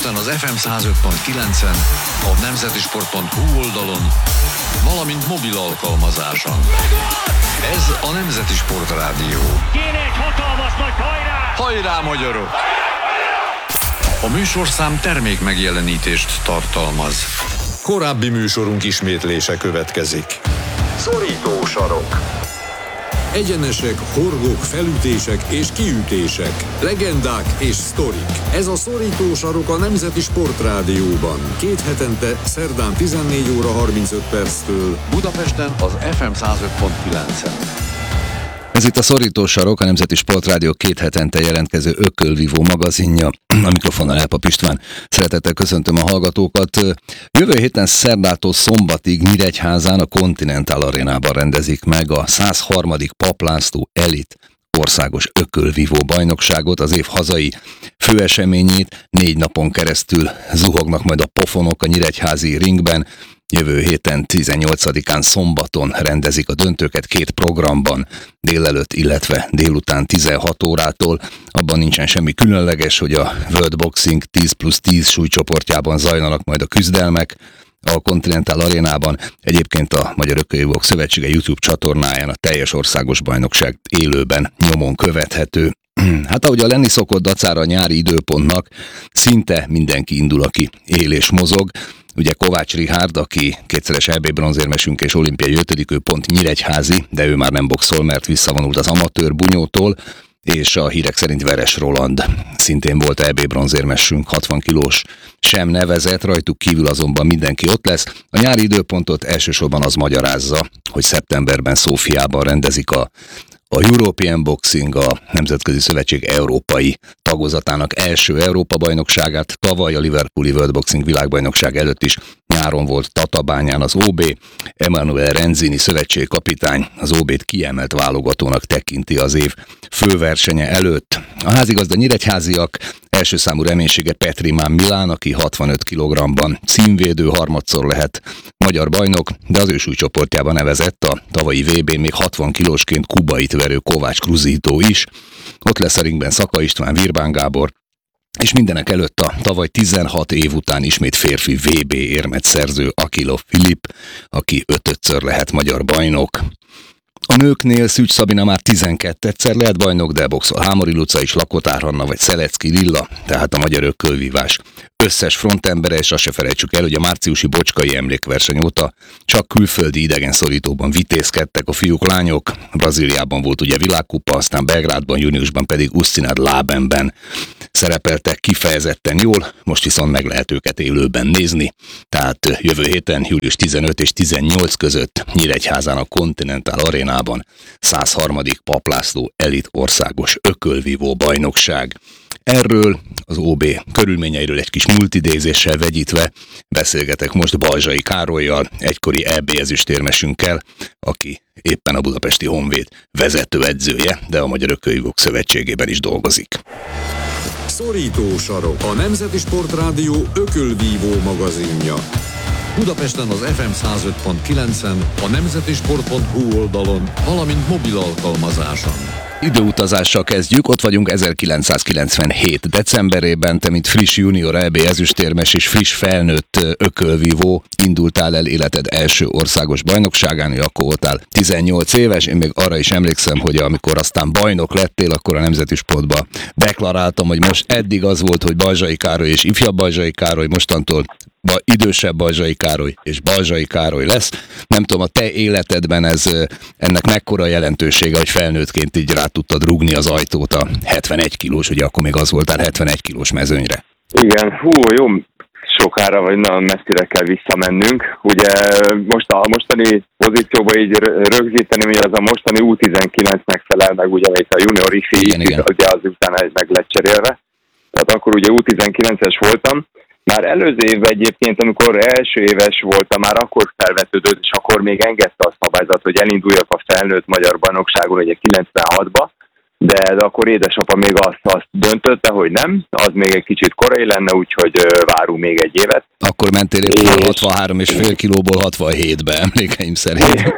Budapesten az FM 105.9-en, a nemzetisport.hu oldalon, valamint mobil alkalmazáson. Ez a Nemzeti Sport Rádió. Kéne egy hatalmas nagy hajrá! Hajrá, magyarok! A műsorszám termék megjelenítést tartalmaz. Korábbi műsorunk ismétlése következik. Szorító sarok. Egyenesek, horgok, felütések és kiütések, legendák és sztorik. Ez a Szorító sarok a Nemzeti Sport Rádióban. 2 hetente, szerdán 14 óra 35 perctől. Budapesten az FM 105.9-en. Ez itt a Szorító sarok, a Nemzeti Sport Rádió 2 hetente jelentkező ökölvívó magazinja. A mikrofonnal Elpap István. Szeretettel köszöntöm a hallgatókat. Jövő héten szerdától szombatig Nyíregyházán a Continental Arénában rendezik meg a 103. Papp László Elit országos ökölvívó bajnokságot. Az év hazai főeseményét 4 napon keresztül zuhognak majd a pofonok a nyíregyházi ringben. Jövő héten 18-án szombaton rendezik a döntőket 2 programban, délelőtt, illetve délután 16 órától. Abban nincsen semmi különleges, hogy a World Boxing 10+10 súlycsoportjában zajlanak majd a küzdelmek a Continental Arénában. Egyébként a Magyar Ökölvívók Szövetsége YouTube csatornáján a teljes országos bajnokság élőben nyomon követhető. Hát ahogy a lenni szokott dacára a nyári időpontnak, szinte mindenki indul, aki él és mozog. Ugye Kovács Richárd, aki 2-szeres EB bronzérmesünk és olimpiai 5. ő pont nyíregyházi, de ő már nem boxol, mert visszavonult az amatőr bunyótól, és a hírek szerint Veres Roland szintén volt EB bronzérmesünk, 60 kilós sem nevezett, rajtuk kívül azonban mindenki ott lesz. A nyári időpontot elsősorban az magyarázza, hogy szeptemberben Szófiában rendezik a European Boxing, a Nemzetközi Szövetség európai tagozatának első Európa-bajnokságát. Tavaly a Liverpooli World Boxing világbajnokság előtt is nyáron volt Tatabányán az OB. Emanuele Renzini szövetségkapitány az OB-t kiemelt válogatónak tekinti az év főversenye előtt. A házigazda nyíregyháziak első számú reménysége Petrimán Milán, aki 65 kg-ban címvédő, harmadszor lehet magyar bajnok, de az ő súlycsoportjában nevezett a tavalyi VB-n még 60 kilósként Kubait verő Kovács Cruzito is. Ott lesz a ringben Szaka István, Virbán Gábor, és mindenek előtt a tavaly 16 év után ismét férfi VB érmet szerző Akilov Filip, aki 5-ször lehet magyar bajnok. A nőknél Szűcs Szabina már 12-szer lehet bajnok, de boxol Hámori Luca is, Lakotár Hanna vagy Szelecki Lilla, tehát a magyar ökölvívás összes frontembere, és azt se felejtsük el, hogy a márciusi bocskai emlékverseny óta csak külföldi idegenszorítóban vitézkedtek a fiúk-lányok. Brazíliában volt ugye világkupa, aztán Belgrádban, júniusban pedig Ustinad Labenben szerepeltek kifejezetten jól, most viszont meg lehet őket élőben nézni. Tehát jövő héten, július 15 és 18 között Nyíregyházán a Continental Arénában 103. Papp László Elit országos ökölvívó bajnokság. Erről, az OB körülményeiről egy kis multidézéssel vegyítve beszélgetek most Balzsai Károllyal, egykori EB ezüstérmesünkkel, aki éppen a Budapesti Honvéd vezetőedzője, de a Magyar Ökölvívók Szövetségében is dolgozik. Szorító sarok, a Nemzeti Sport Rádió ökölvívó magazinja. Budapesten az FM 105.9-en, a nemzetisport.hu oldalon, valamint mobil alkalmazáson. Időutazással kezdjük, ott vagyunk 1997. decemberében, te mint friss junior EB ezüstérmes és friss felnőtt ökölvívó indultál el életed első országos bajnokságán, hogy akkor voltál 18 éves, én még arra is emlékszem, hogy amikor aztán bajnok lettél, akkor a Nemzeti Sportba deklaráltam, hogy most eddig az volt, hogy Balzsai Károly és ifjabb Balzsai Károly, mostantól idősebb Balzsai Károly és Balzsai Károly lesz. Nem tudom, a te életedben ennek mekkora jelentősége, hogy felnőttként így rá tudtad rúgni az ajtót a 71 kilós, ugye akkor még az voltál 71 kilós mezőnyre. Igen, jó sokára, vagy nagyon messzire kell visszamennünk. Ugye most a mostani pozícióban így rögzíteni, hogy az a mostani U19-nek felel meg, ugye, mert a junior ifi, ugye az utána meg lett cserélve. Tehát akkor ugye U19-es voltam. Már előző évben egyébként, amikor első éves voltam, már akkor felvetődött, és akkor még engedte a szabályzat, hogy elinduljak a felnőtt magyar bajnokságon, ugye 96-ba, de akkor édesapa még azt döntötte, hogy nem, az még egy kicsit korai lenne, úgyhogy várunk még egy évet. Akkor mentél éppen 63,5 kilóból 67-be, emlékeim szerint.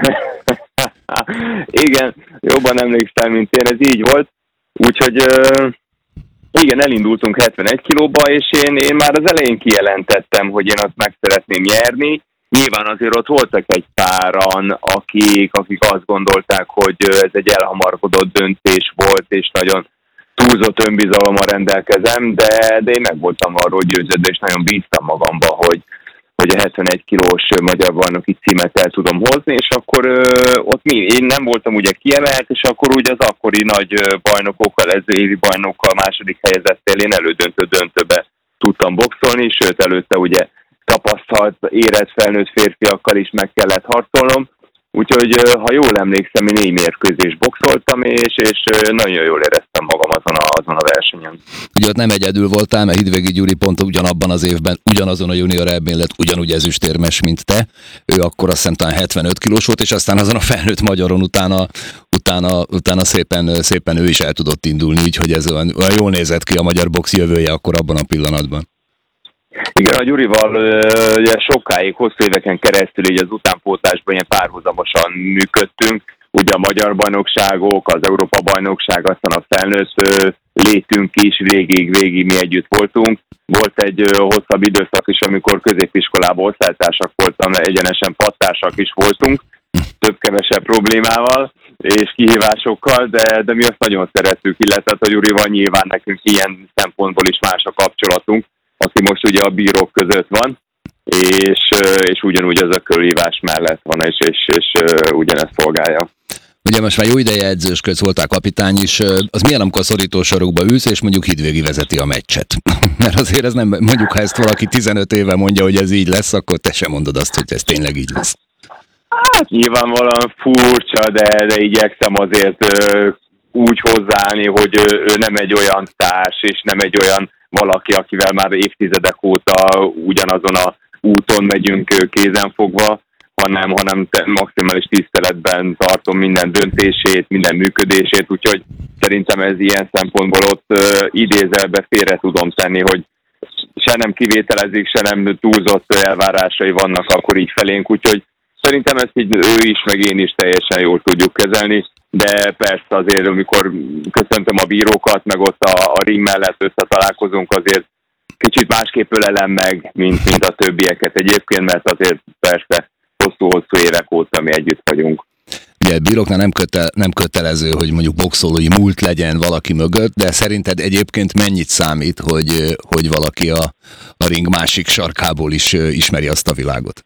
Igen, jobban emlékszem, mint én, ez így volt. Úgyhogy Igen, elindultunk 71 kilóba, és én már az elején kijelentettem, hogy én azt meg szeretném nyerni. Nyilván azért ott voltak egy páran, akik azt gondolták, hogy ez egy elhamarkodott döntés volt, és nagyon túlzott önbizalommal rendelkezem, de én meg voltam arról győződve, és nagyon bíztam magamba, hogy a 71 kilós magyar bajnoki címet el tudom hozni, és akkor ott én nem voltam ugye kiemelt, és akkor ugye az akkori nagy bajnokokkal, ez évi bajnokkal, második helyezettel én döntőbe tudtam boxolni, sőt előtte ugye tapasztalt, érett felnőtt férfiakkal is meg kellett harcolnom, úgyhogy ha jól emlékszem, én 4 mérkőzést boxoltam, és nagyon jól éreztem magam azon a versenyen. Ugye ott nem egyedül voltál, mert Hidvégi Gyuri pont ugyanabban az évben, ugyanazon a junior EB-n lett ugyanúgy ezüstérmes, mint te. Ő akkor azt hiszem talán 75 kilós volt, és aztán azon a felnőtt magyaron utána szépen ő is el tudott indulni, úgyhogy ez olyan jól nézett ki a magyar box jövője akkor abban a pillanatban. Igen, a Gyurival ugye sokáig, hosszú éveken keresztül így az utánpótlásban ilyen párhuzamosan működtünk. Ugye a magyar bajnokságok, az Európa bajnokság, aztán a felnőtt létünk is, végig mi együtt voltunk. Volt egy hosszabb időszak is, amikor középiskolában osztálytársak voltam, egyenesen pattársak is voltunk, több-kevesebb problémával és kihívásokkal, de mi azt nagyon szerettük, illetve a Gyurival nyilván nekünk ilyen szempontból is más a kapcsolatunk, aki most ugye a bírók között van, és ugyanúgy az ökölhívás mellett van, és ugyanezt szolgálja. Ugye most már jó ideje edzősködsz, voltál kapitány is, az milyen, amikor a szorító sarokba ülsz, és mondjuk Hidvégi vezeti a meccset? Mert azért ez nem, mondjuk ha ezt valaki 15 éve mondja, hogy ez így lesz, akkor te sem mondod azt, hogy ez tényleg így lesz. Hát nyilvánvalóan furcsa, de igyekszem azért úgy hozzáállni, hogy ő nem egy olyan társ, és nem egy olyan valaki, akivel már évtizedek óta ugyanazon a úton megyünk kézenfogva, hanem maximális tiszteletben tartom minden döntését, minden működését, úgyhogy szerintem ez ilyen szempontból ott idézelbe félre tudom tenni, hogy se nem kivételezik, se nem túlzott elvárásai vannak akkor így felénk, úgyhogy szerintem ezt így ő is, meg én is teljesen jól tudjuk kezelni, de persze azért, amikor köszöntöm a bírókat, meg ott a ring mellett összetalálkozunk, azért kicsit másképp ölelem meg, mint a többieket egyébként, mert azért persze hosszú évek óta mi együtt vagyunk. Ugye bíróknál nem kötelező, hogy mondjuk boxolói múlt legyen valaki mögött, de szerinted egyébként mennyit számít, hogy valaki a ring másik sarkából is ismeri azt a világot?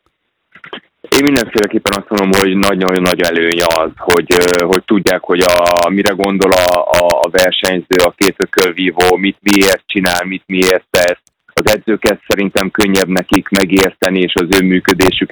Én mindenféleképpen azt mondom, hogy nagyon nagy előnye az, hogy tudják, hogy mire gondol a versenyző, a két ökölvívó, mit miért csinál, mit miért tesz. Az edzőket szerintem könnyebb nekik megérteni, és az ő működésük